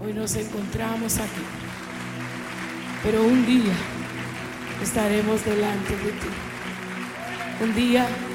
Hoy nos encontramos aquí, pero un día estaremos delante de ti. Un día